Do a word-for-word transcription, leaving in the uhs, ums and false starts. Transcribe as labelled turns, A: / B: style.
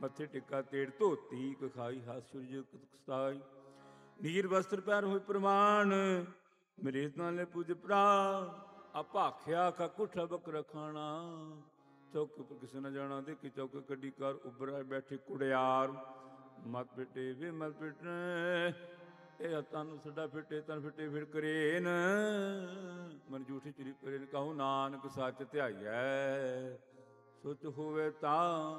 A: ਮੱਥੇ ਟਿੱਕਾ ਤੇੜ ਧੋਤੀ ਕਖਾਈ ਹਸ ਸੂਰਜ ਕਸਤਾਈ ਨੀਰ ਵਸਤਰ ਪੈਰ ਹੋਏ ਪ੍ਰਮਾਣ ਮੇਰੇ ਨਾਲੇ ਪੂਜ ਭਰਾ ਆਪਾਖਿਆ ਕਾ ਕੁਠਾ ਬਕਰ ਖਾਣਾ ਚੌਕ ਉੱਪਰ ਕਿਸੇ ਨਾ ਜਾਣਾ ਦੇਖੀ ਚੌਕ ਕੱਢੀ ਕਰ ਉੱਭਰ ਬੈਠੇ ਕੁੜਿਆਰ ਮਤ ਫਿੱਟੇ ਵੇ ਮਤ ਫਿੱਟੇ ਇਹ ਤਨ ਸੱਡਾ ਫਿੱਟੇ ਤਨ ਫਿੱਟੇ ਫਿਰ ਕਰੇਨ ਮਨ ਝੂਠੀ ਚੁਰੀ ਕਰੇ ਕਹੂੰ ਨਾਨਕ ਸੱਚ ਧਿਆਈਐ ਸੁਚ ਹੋਵੇ ਤਾਂ